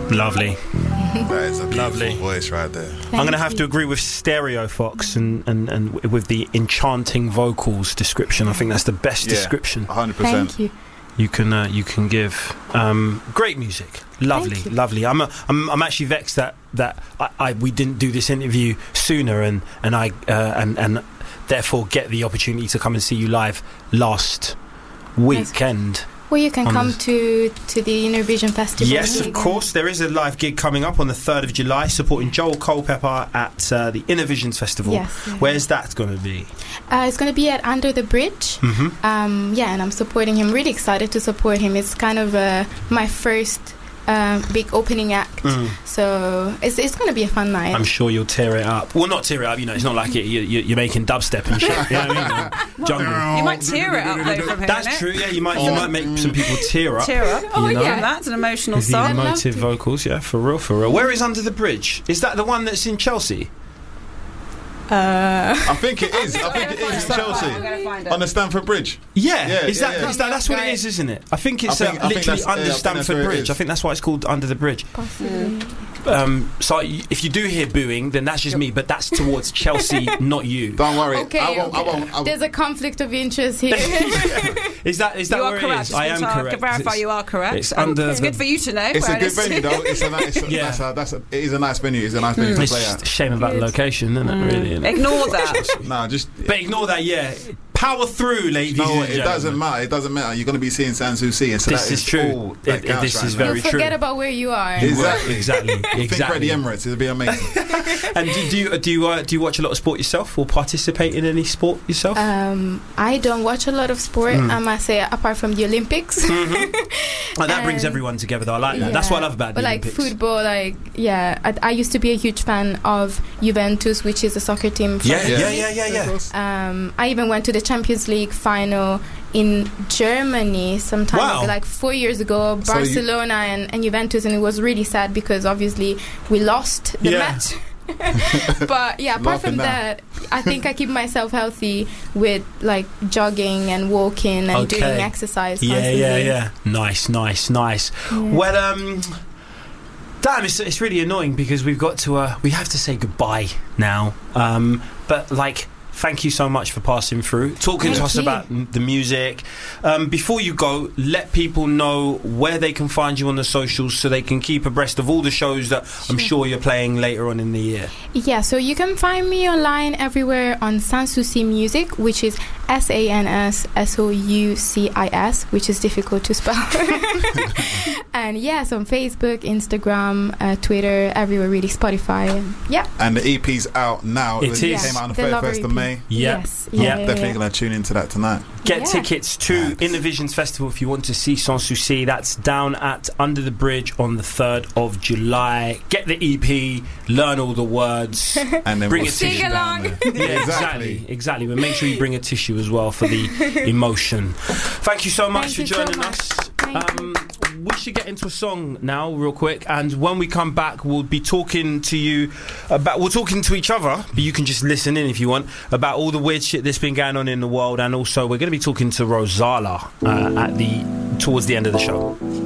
Lovely. That is a beautiful Lovely voice right there. I'm going to have to agree with Stereo Fox and with the enchanting vocals description. I think that's the best description. 100%. Thank you. You can give. Great music, lovely. I'm actually vexed that we didn't do this interview sooner, and therefore get the opportunity to come and see you live last weekend. Well, you can come to the Innervision Festival. Yes, of course. There is a live gig coming up on the 3rd of July supporting Joel Culpepper at the Innervisions Festival. Yes. Where's that going to be? It's going to be at Under the Bridge. Mm-hmm. And I'm supporting him. Really excited to support him. It's kind of my first big opening act, so it's going to be a fun night. I'm sure you'll tear it up. Well, not tear it up, it's not like you're making dubstep and shit. You know what I mean? Jungle. You might tear it up though from hearing That's true. Yeah, you might make some people tear up. Oh yeah, that's an emotional the song. Emotive vocals, yeah, for real. Where is Under the Bridge? Is that the one that's in Chelsea? I think it is in Chelsea on the Stamford Bridge. That's what it is, isn't it? I think it's literally under Stamford Bridge. I think that's why it's called Under the Bridge. Possibly. So if you do hear booing, then that's just me, but that's towards Chelsea, not you. Don't worry. Okay, I won't. There's a conflict of interest here. Is that where it is? I am correct. To verify, you are correct. It's under. It's good for you to know. It's a good venue, though. It is a nice venue. It's a nice venue to play at. It's a shame about the location, isn't it? Really. Ignore that. But ignore that. Yeah. Power through, ladies. No, and it doesn't matter. It doesn't matter. You're going to be seeing Sanssouci, and so this is true. This is very true. Forget about where you are. Exactly. Think Freddie Emirates. It'll be amazing. And do you watch a lot of sport yourself, or participate in any sport yourself? I don't watch a lot of sport. I must say, apart from the Olympics. That brings everyone together, though. I like that. That's what I love about the Olympics. But football, I used to be a huge fan of Juventus, which is a soccer team. Yeah. I even went to the Champions League final in Germany some time ago, like 4 years ago, Barcelona and Juventus, and it was really sad because obviously we lost the match. But apart from that, I think I keep myself healthy with like jogging and walking and doing exercise constantly. Yeah. Nice. Yeah. Well, damn, it's really annoying because we have to say goodbye now. But thank you so much for passing through, talking to us about the music. Before you go, let people know where they can find you on the socials so they can keep abreast of all the shows that I'm sure you're playing later on in the year. Yeah, so you can find me online everywhere on Sanssouci Music, which is SANSSOUCIS, which is difficult to spell. And so on Facebook, Instagram, Twitter, everywhere really, Spotify. And the EP's out now. It came out on the 31st of May. Yes. Definitely going to tune into that tonight. Get tickets to Innervisions Festival if you want to see Sanssouci. That's down at Under the Bridge on the 3rd of July. Get the EP, learn all the words, and then bring a tissue. Sing along. Exactly. But make sure you bring a tissue as well for the emotion. Thank you so much for joining us. We should get into a song now real quick, and when we come back we'll be talking to you about, we're talking to each other, but you can just listen in if you want, about all the weird shit that's been going on in the world, and also we're going to be talking to Rozalla towards the end of the show.